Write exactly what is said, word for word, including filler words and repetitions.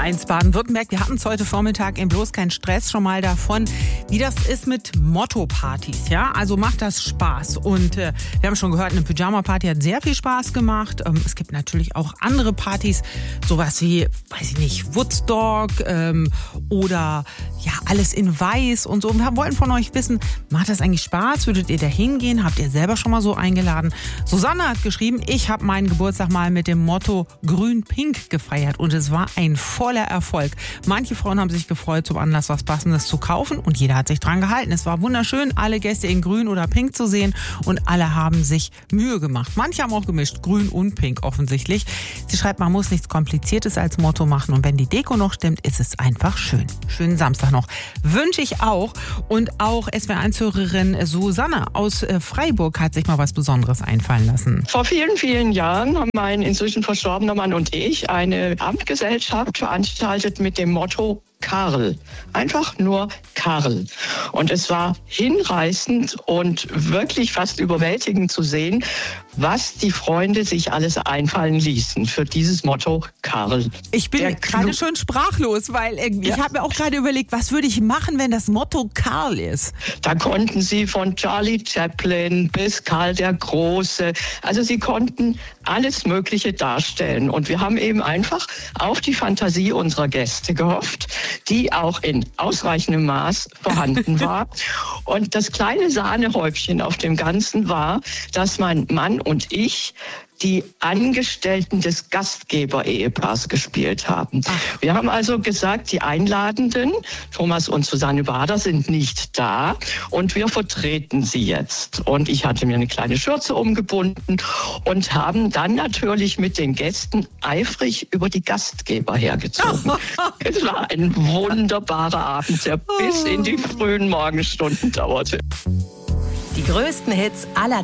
eins Baden-Württemberg. Wir hatten es heute Vormittag in Bloß kein Stress schon mal davon, wie das ist mit Motto-Partys. Ja? Also macht das Spaß. Und äh, wir haben schon gehört, eine Pyjama-Party hat sehr viel Spaß gemacht. Ähm, es gibt natürlich auch andere Partys, sowas wie, weiß ich nicht, Woodstock ähm, oder ja, alles in weiß und so. Und wir wollten von euch wissen, macht das eigentlich Spaß? Würdet ihr da hingehen? Habt ihr selber schon mal so eingeladen? Susanne hat geschrieben, ich habe meinen Geburtstag mal mit dem Motto Grün-Pink gefeiert und es war ein voller Erfolg. Manche Frauen haben sich gefreut, zum Anlass was Passendes zu kaufen und jeder hat sich dran gehalten. Es war wunderschön, alle Gäste in Grün oder Pink zu sehen und alle haben sich Mühe gemacht. Manche haben auch gemischt, Grün und Pink offensichtlich. Sie schreibt, man muss nichts Kompliziertes als Motto machen und wenn die Deko noch stimmt, ist es einfach schön. Schönen Samstag noch. Wünsche ich auch. Und auch S W R eins Hörerin Susanne aus Freiburg hat sich mal was Besonderes einfallen lassen. Vor vielen, vielen Jahren haben mein inzwischen verstorbener Mann und ich eine Abendgesellschaft veranstaltet mit dem Motto Karl. Einfach nur Karl. Und es war hinreißend und wirklich fast überwältigend zu sehen, was die Freunde sich alles einfallen ließen für dieses Motto Karl. Ich bin gerade schon sprachlos, weil äh, ich ja. habe mir auch gerade überlegt, was würde ich machen, wenn das Motto Karl ist? Da konnten sie von Charlie Chaplin bis Karl der Große, also sie konnten alles Mögliche darstellen. Und wir haben eben einfach auf die Fantasie unserer Gäste gehofft, die auch in ausreichendem Maß vorhanden war. Und das kleine Sahnehäubchen auf dem Ganzen war, dass mein Mann und ich die Angestellten des Gastgeber-Ehepaars gespielt haben. Ach. Wir haben also gesagt, die Einladenden, Thomas und Susanne Bader, sind nicht da und wir vertreten sie jetzt. Und ich hatte mir eine kleine Schürze umgebunden und haben dann natürlich mit den Gästen eifrig über die Gastgeber hergezogen. Es war ein wunderbarer Abend, der bis in die frühen Morgenstunden dauerte. Die größten Hits aller